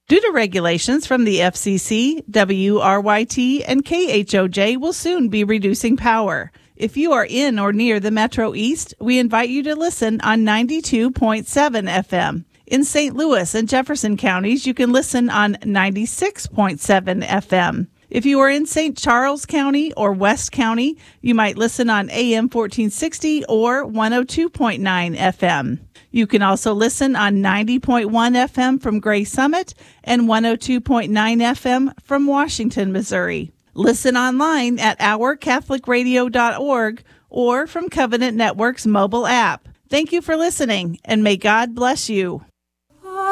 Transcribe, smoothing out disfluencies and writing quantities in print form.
Due to regulations from the FCC, WRYT and KHOJ will soon be reducing power. If you are in or near the Metro East, we invite you to listen on 92.7 FM. In St. Louis and Jefferson counties, you can listen on 96.7 FM. If you are in St. Charles County or West County, you might listen on AM 1460 or 102.9 FM. You can also listen on 90.1 FM from Gray Summit and 102.9 FM from Washington, Missouri. Listen online at ourcatholicradio.org or from Covenant Network's mobile app. Thank you for listening, and may God bless you.